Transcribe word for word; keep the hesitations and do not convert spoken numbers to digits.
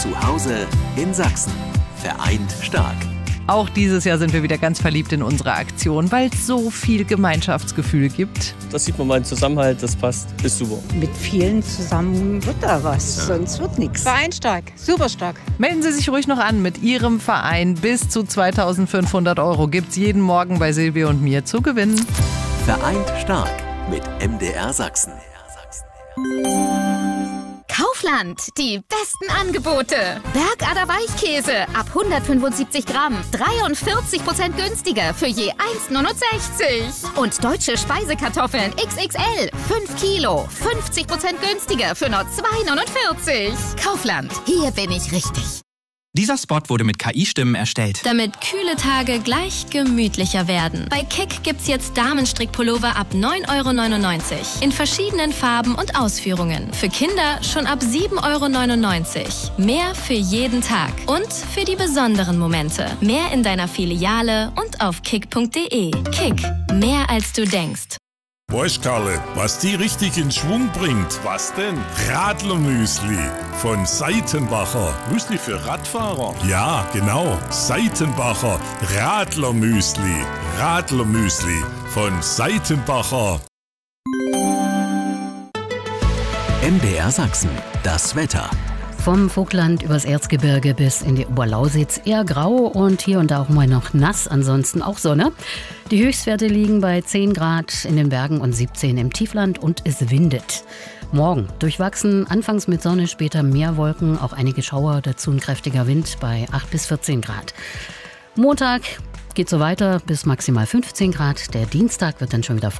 Zu Hause in Sachsen. Vereint stark. Auch dieses Jahr sind wir wieder ganz verliebt in unsere Aktion, weil es so viel Gemeinschaftsgefühl gibt. Das sieht man mal im Zusammenhalt, das passt, ist super. Mit vielen zusammen wird da was, ja. Sonst wird nichts. Vereint stark, super stark. Melden Sie sich ruhig noch an mit Ihrem Verein. Bis zu zweitausendfünfhundert Euro gibt's jeden Morgen bei Silvia und mir zu gewinnen. Vereint stark mit M D R Sachsen. Kaufland, die besten Angebote. Bergader Weichkäse ab hundertfünfundsiebzig Gramm, dreiundvierzig Prozent günstiger für je eins Komma neunundsechzig. Und deutsche Speisekartoffeln X X L, fünf Kilo, fünfzig Prozent günstiger für nur zwei Komma neunundvierzig. Kaufland, hier bin ich richtig. Dieser Spot wurde mit K I-Stimmen erstellt. Damit kühle Tage gleich gemütlicher werden. Bei Kick gibt's jetzt Damenstrickpullover ab neun Euro neunundneunzig. In verschiedenen Farben und Ausführungen. Für Kinder schon ab sieben Euro neunundneunzig. Mehr für jeden Tag. Und für die besonderen Momente. Mehr in deiner Filiale und auf kick punkt de. Kick. Mehr als du denkst. Weißt Karle, was die richtig in Schwung bringt? Was denn? Radlermüsli von Seitenbacher. Müsli für Radfahrer? Ja, genau. Seitenbacher Radlermüsli. Radlermüsli von Seitenbacher. M D R Sachsen, das Wetter. Vom Vogtland übers Erzgebirge bis in die Oberlausitz eher grau und hier und da auch mal noch nass, ansonsten auch Sonne. Die Höchstwerte liegen bei zehn Grad in den Bergen und siebzehn im Tiefland und es windet. Morgen durchwachsen, anfangs mit Sonne, später mehr Wolken, auch einige Schauer, dazu ein kräftiger Wind bei acht bis vierzehn Grad. Montag geht so weiter bis maximal fünfzehn Grad, der Dienstag wird dann schon wieder